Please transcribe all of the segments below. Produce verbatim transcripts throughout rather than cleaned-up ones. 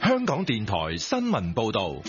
香港電台新聞報道。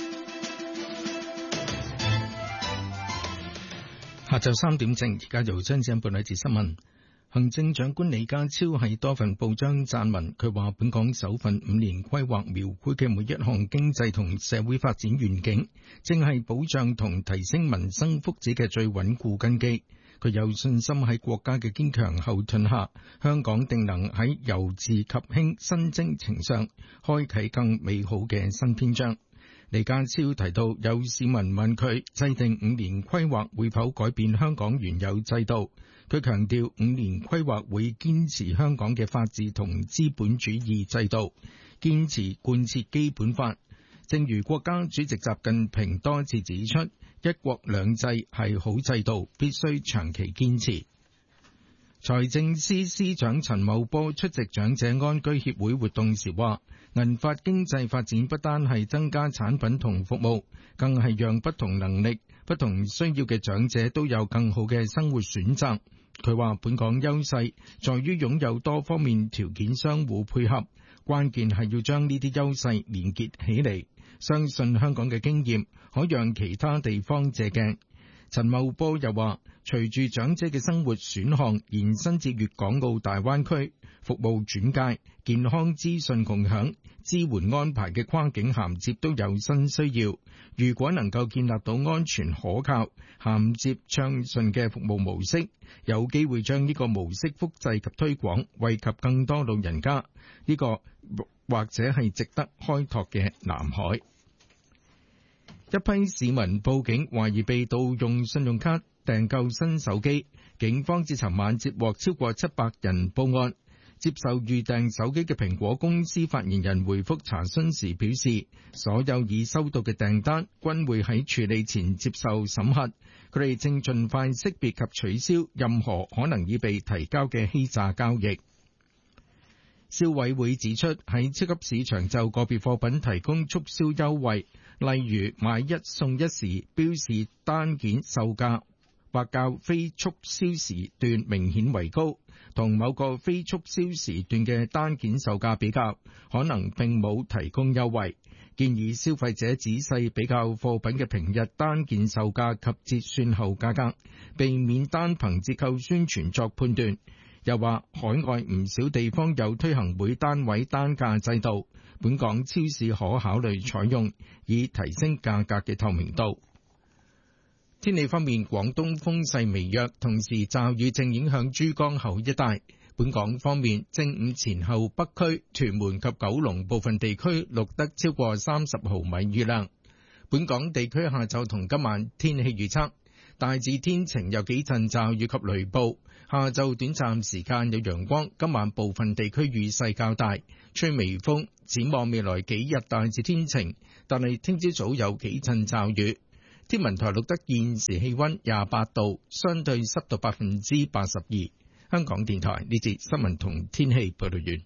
下晝三點正，而家由張子欣報呢節新聞。行政長官李家超喺多份報章撰文，佢話本港首份五年規劃描繪嘅每一項經濟同社會發展願景，正係保障同提升民生福祉嘅最穩固根基。佢有信心喺國家嘅堅強後盾下，香港定能喺由治及興新征程上開啟更美好嘅新篇章。李家超提到，有市民問佢制定五年規劃會否改變香港原有制度，佢強調五年規劃會堅持香港嘅法治同資本主義制度，堅持貫徹基本法。正如國家主席習近平多次指出，一國兩制係好制度，必須長期堅持。財政司司長陳茂波出席長者安居協會活動時話，銀髮經濟發展不單係增加產品同服務，更係讓不同能力、不同需要嘅長者都有更好嘅生活選擇。佢話本港優勢在於擁有多方面條件相互配合，關鍵係要將呢啲優勢連結起嚟，相信香港嘅經驗可讓其他地方借鏡。陳茂波又話，隨住長者嘅生活選項延伸至粵港澳大灣區，服務轉介、健康資訊共享、支援安排嘅跨境銜接都有新需要。如果能夠建立到安全可靠、銜接暢順嘅服務模式，有機會將呢個模式複製及推廣，惠及更多老人家。呢個或者係值得開拓嘅南海。一批市民報警，懷疑被盜用信用卡訂購新手機，警方至尋晚接獲超過七百人報案。接受預訂手機嘅蘋果公司發言人回覆查詢時表示，所有已收到嘅訂單均會喺處理前接受審核，佢哋正盡快識別及取消任何可能已被提交嘅欺詐交易。消委會指出，喺超級市場就個別貨品提供促銷優惠，例如買一送一時標示單件售價或較非促銷時段明顯為高，同某個非促銷時段嘅單件售價比較，可能並冇提供優惠。建議消費者仔細比較貨品嘅平日單件售價及折算後價格，避免單憑折扣宣傳作判斷。又話海外唔少地方有推行每單位單價制度，本港超市可考慮採用，以提升價格嘅透明度。天氣方面，廣東風勢微弱，同時驟雨正影響珠江口一帶。本港方面，正午前後北區、屯門及九龍部分地區錄得超過三十毫米雨量。本港地區下晝同今晚天氣預測，大致天晴，有幾陣驟雨及雷暴。下晝短暫時間有陽光，今晚部分地區雨勢較大，吹微風。展望未來幾日大致天晴，但係聽朝早有幾陣驟雨。天文台錄得現時氣溫廿八度，相對濕度百分之八十二。香港電台呢節新聞同天氣報道完。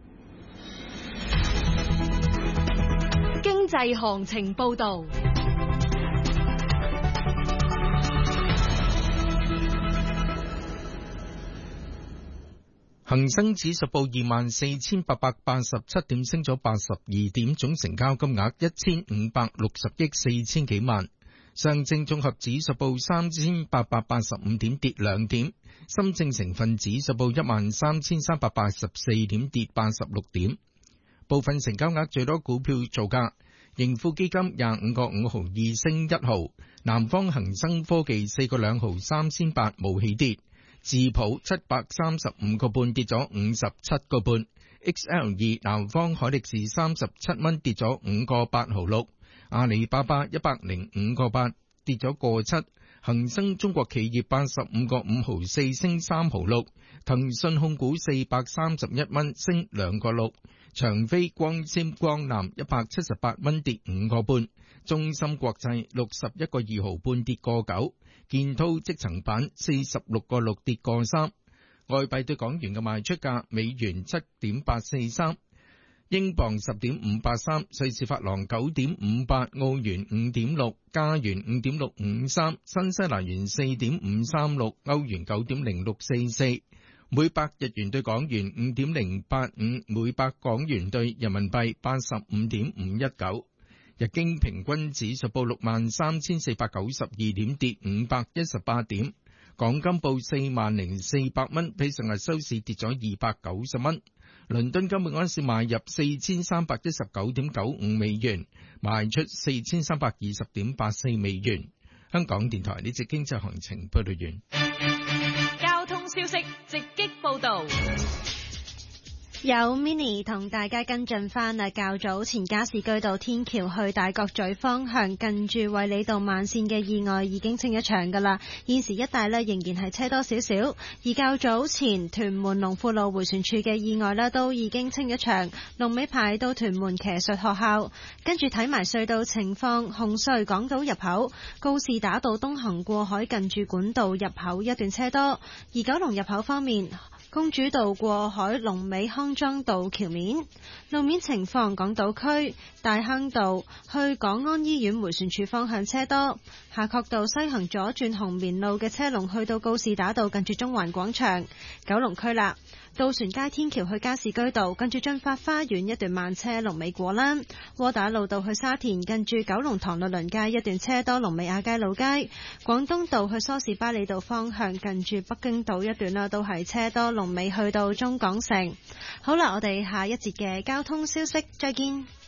經濟行情報道。 恒生指數報二萬四千八百八十七點，升咗八十二點，總成交金額一千五百六十億四千幾萬。上證綜合指數報三千八百八十五點，跌兩點。深證成分指數報一萬三千三百八十四點，跌八十六點。部分成交額最多股票造價：盈富基金廿五個五毫二升一毫，南方恒生科技四個兩毫三千八冇起跌。智普七百三十五個半跌咗五十七個半 ，X L 二南方海力士三十七蚊跌咗五個八毫六，阿里巴巴一百零五個八跌咗個七，恒生中國企業八十五個五毫四升三毫六，騰訊控股四百三十一蚊升兩個六，長飛光纖光纜一百七十八蚊跌五個半，中芯國際六十一個二毫半跌個九。建滔積層板四十六個六跌個三，外幣對港元嘅賣出價：美元七點八四三，英鎊十點五八三，瑞士法郎九點五八，澳元五點六，加元五點六五三，新西蘭元四點五三六，歐元九點零六四四， 每百日元對港元五點零八五，每百港元對人民幣八十五點五一九。日經平均指數報六萬三千四百九十二點，跌五百一十八點。港金報四萬零四百蚊，比上日收市跌咗二百九十蚊。倫敦金每盎司買入四千三百一十九點九五美元，賣出四千三百二十點八四美元。香港電台呢節經濟行情報道完。 交通消息直擊報道。 有 Mini 同大家跟進翻啊，較早前加士居道天橋去大角咀方向近住衛理道慢線嘅意外已經清一場噶啦，現時一帶呢仍然係車多少少，而較早前屯門龍富路迴旋處嘅意外呢都已經清一場，龍尾排到屯門騎術學校。跟住睇埋隧道情況，紅隧港島入口告士打道東行過海近住管道入口一段車多，而九龍入口方面，公主道過海龍尾康莊道橋面。路面情況，港島區大坑道去港安醫院迴旋處方向車多，夏慤道西行左轉紅棉路嘅車龍去到告士打道近住中環廣場。九龍區啦，渡船街天橋去加士居道近住駿發花園一段慢車龍尾果欄，窩打老道去沙田近住九龍塘律倫街一段車多龍尾亞皆老街。廣東道去梳士巴利道方向近住北京道一段啦都係車多龍尾去到中港城。好啦，我哋下一節嘅交通消息再見。